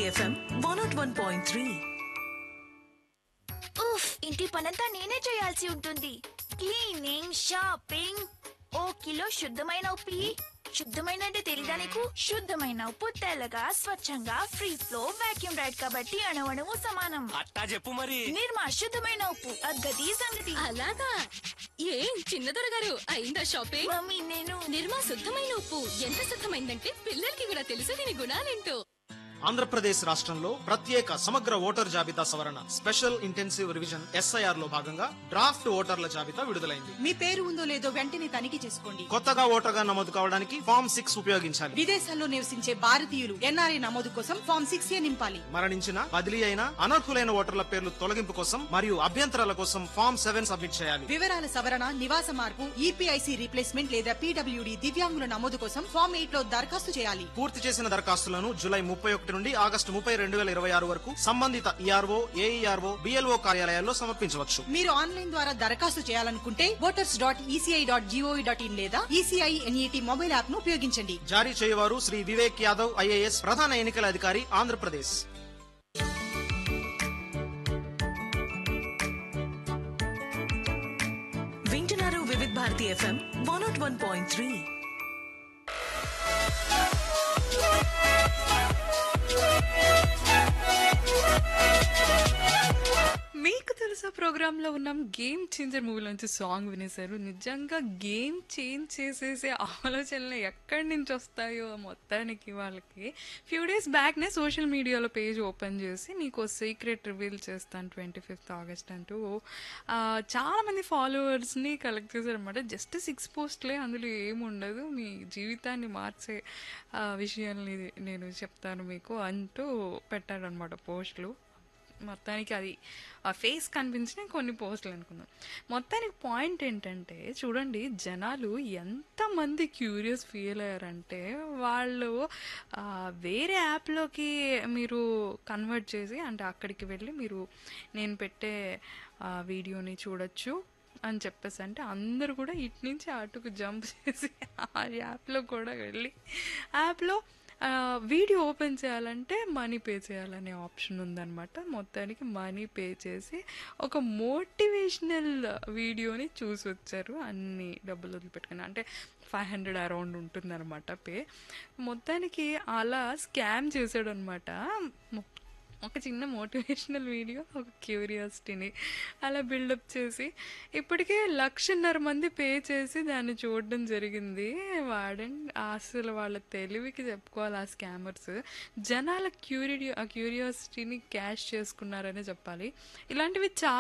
FM 101.3. ఉఫ్, ఇంటి పనంతా నేనే చేయాల్సి ఉంటుంది. క్లీనింగ్, షాపింగ్, ఓ కిలో శుద్ధమైన ఉప్పు. శుద్ధమైన అంటే తెలీదా నీకు? శుద్ధమైన ఉప్పు తెల్లగా స్వచ్ఛంగా ఫ్రీ ఫ్లో వాక్యూమ్ రైడ్ కాబట్టి అణువణువు సమానం. అట్టా చెప్పు మరి. నిర్మా శుద్ధమైన ఉప్పు అగ్గది సంగతి. అలాగా ఏం చిన్నదొర గారు అయిందా షాపింగ్? మమ్మీ నేను నిర్మా శుద్ధమైన ఉప్పు ఎంత శుద్ధమైందంటే పిల్లలకి కూడా తెలుసు దీని గుణాలేంటో. ఆంధ్రప్రదేశ్ రాష్ట్రంలో ప్రత్యేక సమగ్ర ఓటర్ జాబితా సవరణ స్పెషల్ ఇంటెన్సివ్ రివిజన్ ఎస్ఐఆర్ లో భాగంగా డ్రాఫ్ట్ ఓటర్ల జాబితా విడుదలైంది. మీ పేరు ఉందో లేదో వెంటనే తనిఖీ చేసుకోండి. కొత్తగా ఓటర్గా నమోదు కావడానికి ఫామ్ 6 ఉపయోగించాలి. విదేశాల్లో నివసించే భారతీయులు ఎన్ఆర్ఐ నమోదు కోసం ఫామ్ 6A నింపాలి. మరణించిన, బదిలీ అయిన, అనర్హులైన ఓటర్ల పేర్లు తొలగింపు కోసం మరియు అభ్యంతరాల కోసం ఫామ్ 7 సబ్మిట్ చేయాలి. వివరాల సవరణ, నివాస మార్పు, ఈపీఐసి రీప్లేస్మెంట్ లేదా పీడబ్ల్యూడి దివ్యాంగుల నమోదు కోసం ఫామ్ 8 లో దరఖాస్తు చేయాలి. పూర్తి చేసిన దరఖాస్తులను జూలై 31 నుండి ఆగస్టు 30, 2026 వరకు సంబంధిత ఈఆర్ఓ, ఏఈఆర్ఓ, బిఎల్ఓ కార్యాలయాల్లో సమర్పించవచ్చు. మీరు ఆన్లైన్ ద్వారా దరఖాస్తు చేయాలనుకుంటే voters.eci.gov.in లేదా ఈసీఐ ఎన్ఈటీ మొబైల్ యాప్ ను ఉపయోగించండి. జారీ చేయవారు శ్రీ వివేక్ యాదవ్ ఐఏఎస్, ప్రధాన ఎన్నికల అధికారి, ఆంధ్రప్రదేశ్. వింటున్నారు వివిధ భారతి ఎఫ్ఎం 101.3. మీకు తెలుసా ప్రోగ్రామ్ లో ఉన్నాం. Game changer మూవీలోంచి song వినేశారు. నిజంగా గేమ్ చేంజ్ చేసేసే ఆలోచనలు ఎక్కడి నుంచి వస్తాయో మొత్తానికి వాళ్ళకి. ఫ్యూ డేస్ బ్యాక్నే సోషల్ మీడియాలో పేజ్ ఓపెన్ చేసి నీకు సీక్రెట్ రివీల్ చేస్తాను 25th ఆగస్ట్ అంటూ చాలామంది ఫాలోవర్స్ని కలెక్ట్ చేశారనమాట. జస్ట్ 6 పోస్ట్లే, అందులో ఏముండదు, మీ జీవితాన్ని మార్చే విషయాల్ని నేను చెప్తాను మీకు అంటూ పెట్టారనమాట పోస్టులు. మొత్తానికి అది ఆ ఫేస్ కనిపించిన కొన్ని పోస్టులు అనుకుందాం. మొత్తానికి పాయింట్ ఏంటంటే చూడండి, జనాలు ఎంతమంది క్యూరియస్ ఫీల్ అయ్యారంటే వాళ్ళు వేరే యాప్లోకి మీరు కన్వర్ట్ చేసి, అంటే అక్కడికి వెళ్ళి మీరు నేను పెట్టే వీడియోని చూడొచ్చు అని చెప్పేసి, అంటే అందరూ కూడా ఇటు నుంచి అటుకు జంప్ చేసి ఆ యాప్లో కూడా వెళ్ళి యాప్లో వీడియో ఓపెన్ చేయాలంటే మనీ పే చేయాలనే ఆప్షన్ ఉందన్నమాట. మొత్తానికి మనీ పే చేసి ఒక మోటివేషనల్ వీడియోని చూసి వచ్చారు. అన్ని డబ్బులు వదిలిపెట్టుకుని, అంటే 500 అరౌండ్ ఉంటుందన్నమాట పే. మొత్తానికి అలా స్కామ్ చేశాడు అనమాట. ఒక చిన్న మోటివేషనల్ వీడియో, ఒక క్యూరియాసిటీని అలా బిల్డప్ చేసి ఇప్పటికే 1,50,000 మంది పే చేసి దాన్ని చూడడం జరిగింది. అసలు వాళ్ళ తెలివికి చెప్పుకోవాలి ఆ స్కామర్స్. జనాల క్యూరియాసిటీని క్యాష్ చేసుకున్నారనే చెప్పాలి. ఇలాంటివి చాలా